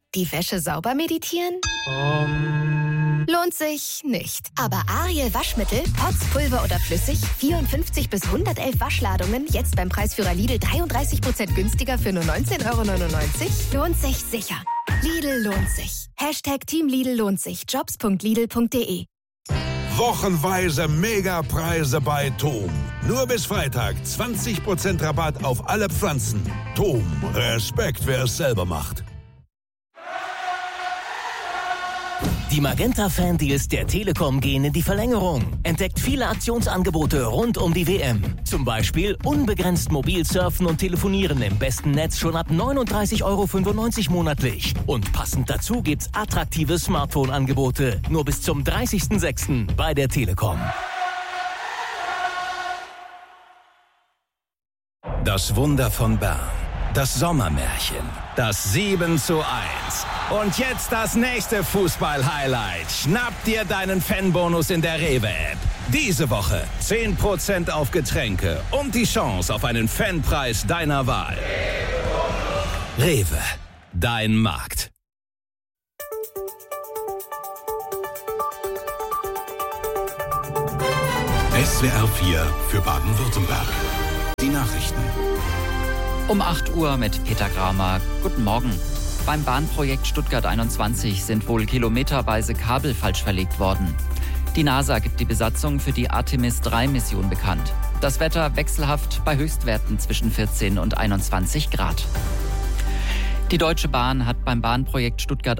Die Wäsche sauber meditieren? Lohnt sich nicht. Aber Ariel Waschmittel, Pots, Pulver oder flüssig, 54 bis 111 Waschladungen, jetzt beim Preisführer Lidl 33% günstiger für nur 19,99 €? Lohnt sich sicher. Lidl lohnt sich. Team Lidl lohnt sich. Jobs.lidl.de. Wochenweise Megapreise bei TOM. Nur bis Freitag 20% Rabatt auf alle Pflanzen. TOM, Respekt, wer es selber macht. Die Magenta-Fan-Deals der Telekom gehen in die Verlängerung. Entdeckt viele Aktionsangebote rund um die WM. Zum Beispiel unbegrenzt mobil surfen und telefonieren im besten Netz schon ab 39,95 € monatlich. Und passend dazu gibt's attraktive Smartphone-Angebote. Nur bis zum 30.06. bei der Telekom. Das Wunder von Bern. Das Sommermärchen. Das 7:1. Und jetzt das nächste Fußball-Highlight. Schnapp dir deinen Fanbonus in der Rewe-App. Diese Woche 10% auf Getränke und die Chance auf einen Fanpreis deiner Wahl. Rewe, dein Markt. SWR 4 für Baden-Württemberg. Die Nachrichten. Um 8 Uhr mit Peter Kramer. Guten Morgen. Beim Bahnprojekt Stuttgart 21 sind wohl kilometerweise Kabel falsch verlegt worden. Die NASA gibt die Besatzung für die Artemis-3-Mission bekannt. Das Wetter wechselhaft bei Höchstwerten zwischen 14 und 21 Grad. Die Deutsche Bahn hat beim Bahnprojekt Stuttgart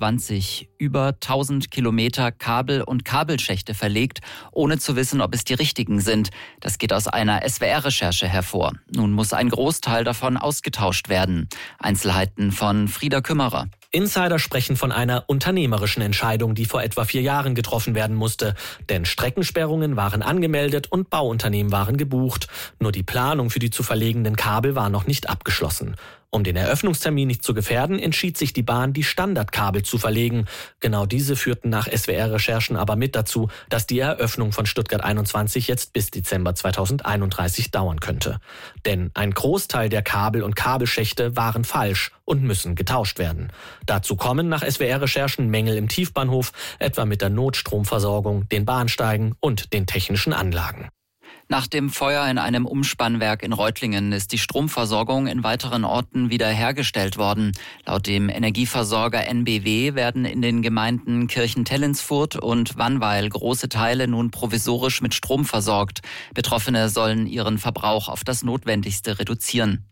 21 über 1000 Kilometer Kabel und Kabelschächte verlegt, ohne zu wissen, ob es die richtigen sind. Das geht aus einer SWR-Recherche hervor. Nun muss ein Großteil davon ausgetauscht werden. Einzelheiten von Frieda Kümmerer. Insider sprechen von einer unternehmerischen Entscheidung, die vor etwa 4 Jahren getroffen werden musste. Denn Streckensperrungen waren angemeldet und Bauunternehmen waren gebucht. Nur die Planung für die zu verlegenden Kabel war noch nicht abgeschlossen. Um den Eröffnungstermin nicht zu gefährden, entschied sich die Bahn, die Standardkabel zu verlegen. Genau diese führten nach SWR-Recherchen aber mit dazu, dass die Eröffnung von Stuttgart 21 jetzt bis Dezember 2031 dauern könnte. Denn ein Großteil der Kabel und Kabelschächte waren falsch und müssen getauscht werden. Dazu kommen nach SWR-Recherchen Mängel im Tiefbahnhof, etwa mit der Notstromversorgung, den Bahnsteigen und den technischen Anlagen. Nach dem Feuer in einem Umspannwerk in Reutlingen ist die Stromversorgung in weiteren Orten wiederhergestellt worden. Laut dem Energieversorger NBW werden in den Gemeinden Kirchentellensfurt und Wannweil große Teile nun provisorisch mit Strom versorgt. Betroffene sollen ihren Verbrauch auf das Notwendigste reduzieren.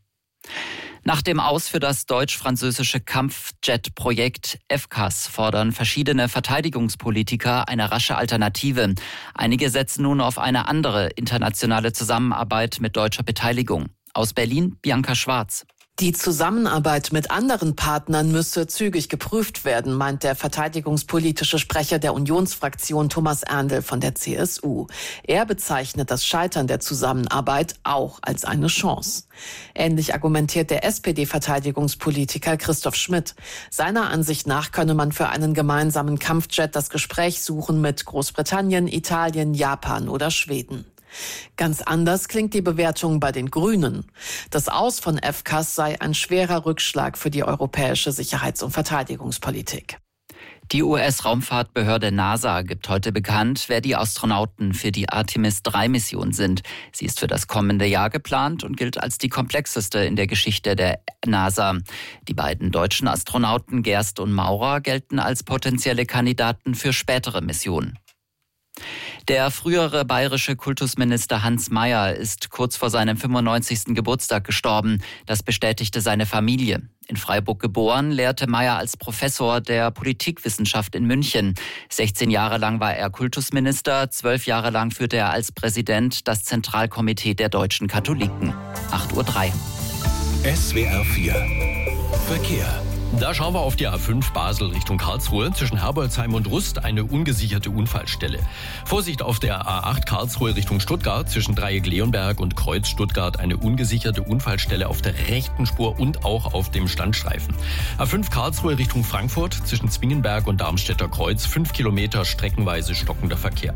Nach dem Aus für das deutsch-französische Kampfjet-Projekt FCAS fordern verschiedene Verteidigungspolitiker eine rasche Alternative. Einige setzen nun auf eine andere internationale Zusammenarbeit mit deutscher Beteiligung. Aus Berlin, Bianca Schwarz. Die Zusammenarbeit mit anderen Partnern müsse zügig geprüft werden, meint der verteidigungspolitische Sprecher der Unionsfraktion Thomas Erndl von der CSU. Er bezeichnet das Scheitern der Zusammenarbeit auch als eine Chance. Ähnlich argumentiert der SPD-Verteidigungspolitiker Christoph Schmidt. Seiner Ansicht nach könne man für einen gemeinsamen Kampfjet das Gespräch suchen mit Großbritannien, Italien, Japan oder Schweden. Ganz anders klingt die Bewertung bei den Grünen. Das Aus von FCAS sei ein schwerer Rückschlag für die europäische Sicherheits- und Verteidigungspolitik. Die US-Raumfahrtbehörde NASA gibt heute bekannt, wer die Astronauten für die Artemis-3-Mission sind. Sie ist für das kommende Jahr geplant und gilt als die komplexeste in der Geschichte der NASA. Die beiden deutschen Astronauten Gerst und Maurer gelten als potenzielle Kandidaten für spätere Missionen. Der frühere bayerische Kultusminister Hans Mayer ist kurz vor seinem 95. Geburtstag gestorben. Das bestätigte seine Familie. In Freiburg geboren, lehrte Mayer als Professor der Politikwissenschaft in München. 16 Jahre lang war er Kultusminister, 12 Jahre lang führte er als Präsident das Zentralkomitee der deutschen Katholiken. 8:03 Uhr. SWR 4 Verkehr. Da schauen wir auf die A5 Basel Richtung Karlsruhe. Zwischen Herbolzheim und Rust eine ungesicherte Unfallstelle. Vorsicht auf der A8 Karlsruhe Richtung Stuttgart. Zwischen Dreieck-Leonberg und Kreuz Stuttgart eine ungesicherte Unfallstelle auf der rechten Spur und auch auf dem Standstreifen. A5 Karlsruhe Richtung Frankfurt. Zwischen Zwingenberg und Darmstädter Kreuz 5 Kilometer streckenweise stockender Verkehr.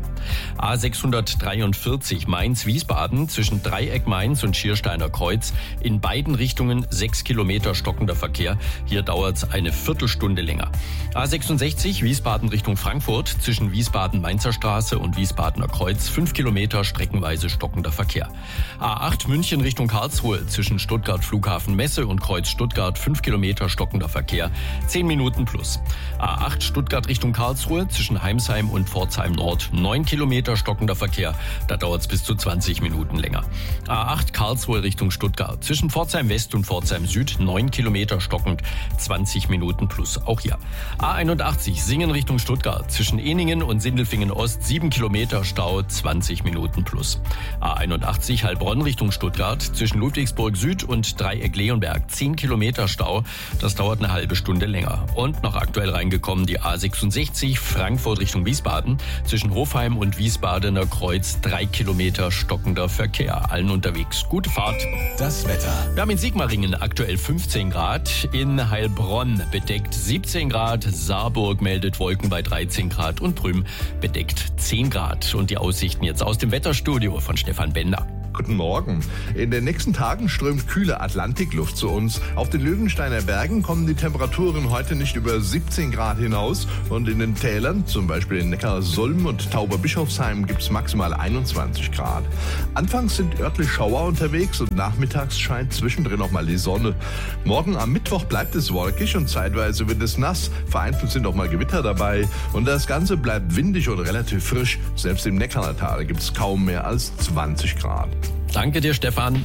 A643 Mainz-Wiesbaden. Zwischen Dreieck Mainz und Schiersteiner Kreuz. In beiden Richtungen 6 Kilometer stockender Verkehr. Hier dauert dauert es eine Viertelstunde länger. A66 Wiesbaden Richtung Frankfurt zwischen Wiesbaden-Mainzer Straße und Wiesbadener Kreuz 5 Kilometer streckenweise stockender Verkehr. A8 München Richtung Karlsruhe zwischen Stuttgart Flughafen Messe und Kreuz Stuttgart 5 Kilometer stockender Verkehr 10 Minuten plus. A8 Stuttgart Richtung Karlsruhe zwischen Heimsheim und Pforzheim Nord 9 Kilometer stockender Verkehr. Da dauert es bis zu 20 Minuten länger. A8 Karlsruhe Richtung Stuttgart zwischen Pforzheim West und Pforzheim Süd 9 Kilometer stockend 20 Minuten plus. Auch hier. A81 Singen Richtung Stuttgart zwischen Ehningen und Sindelfingen Ost 7 Kilometer Stau 20 Minuten plus. A81 Heilbronn Richtung Stuttgart zwischen Ludwigsburg Süd und Dreieck-Leonberg 10 Kilometer Stau. Das dauert eine halbe Stunde länger. Und noch aktuell reingekommen die A66 Frankfurt Richtung Wiesbaden zwischen Hofheim und Wiesbadener Kreuz 3 Kilometer stockender Verkehr. Allen unterwegs. Gute Fahrt. Das Wetter. Wir haben in Sigmaringen aktuell 15 Grad, in Heilbronn bedeckt 17 Grad, Saarburg meldet Wolken bei 13 Grad und Prüm bedeckt 10 Grad. Und die Aussichten jetzt aus dem Wetterstudio von Stefan Bender. Guten Morgen. In den nächsten Tagen strömt kühle Atlantikluft zu uns. Auf den Löwensteiner Bergen kommen die Temperaturen heute nicht über 17 Grad hinaus. Und in den Tälern, zum Beispiel in Neckarsulm und Tauberbischofsheim, gibt es maximal 21 Grad. Anfangs sind örtlich Schauer unterwegs und nachmittags scheint zwischendrin auch mal die Sonne. Morgen am Mittwoch bleibt es wolkig und zeitweise wird es nass. Vereinzelt sind auch mal Gewitter dabei. Und das Ganze bleibt windig und relativ frisch. Selbst im Neckartal gibt es kaum mehr als 20 Grad. Danke dir, Stefan.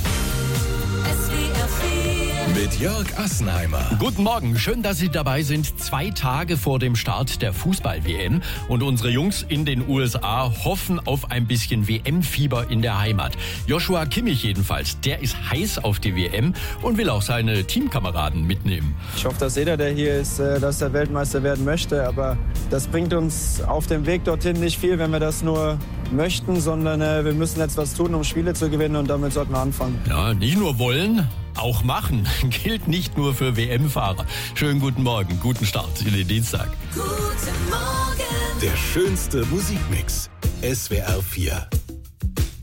Mit Jörg Assenheimer. Guten Morgen, schön, dass Sie dabei sind. 2 Tage vor dem Start der Fußball-WM. Und unsere Jungs in den USA hoffen auf ein bisschen WM-Fieber in der Heimat. Joshua Kimmich jedenfalls, der ist heiß auf die WM und will auch seine Teamkameraden mitnehmen. Ich hoffe, dass jeder, der hier ist, dass er Weltmeister werden möchte. Aber das bringt uns auf dem Weg dorthin nicht viel, wenn wir das nur möchten, sondern wir müssen jetzt was tun, um Spiele zu gewinnen, und damit sollten wir anfangen. Ja, nicht nur wollen, auch machen. Gilt nicht nur für WM-Fahrer. Schönen guten Morgen, guten Start in den Dienstag. Guten Morgen. Der schönste Musikmix. SWR 4.